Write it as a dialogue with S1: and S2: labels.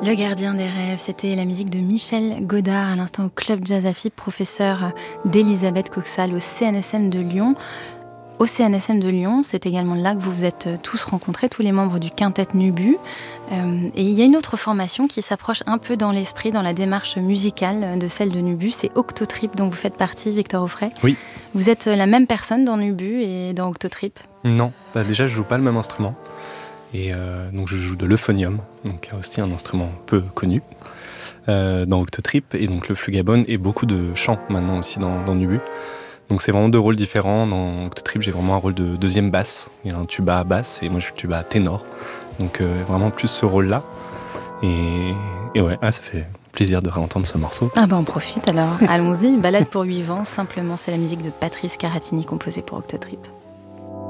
S1: Le gardien des rêves, c'était la musique de Michel Godard à l'instant au Club Jazz Afib, professeur d'Elisabeth Coxal au CNSM de Lyon. Au CNSM de Lyon, c'est également là que vous vous êtes tous rencontrés, tous les membres du quintet Nubu. Et il y a une autre formation qui s'approche un peu dans l'esprit, dans la démarche musicale de celle de Nubu, c'est Octotrip, dont vous faites partie, Victor Auffray.
S2: Oui.
S1: Vous êtes la même personne dans Nubu et dans Octotrip ?
S2: Non, déjà je joue pas le même instrument. Et donc je joue de l'euphonium, donc aussi un instrument peu connu dans Octotrip, et donc le flugabone et beaucoup de chants maintenant aussi dans Nubu. Donc c'est vraiment deux rôles différents. Dans Octotrip, j'ai vraiment un rôle de deuxième basse. Il y a un tuba à basse et moi je suis tuba à ténor. Donc vraiment plus ce rôle-là. Et ouais, ça fait plaisir de réentendre ce morceau.
S1: Ah ben on profite alors. Allons-y, balade pour 8 vents, simplement c'est la musique de Patrice Caratini composée pour Octotrip.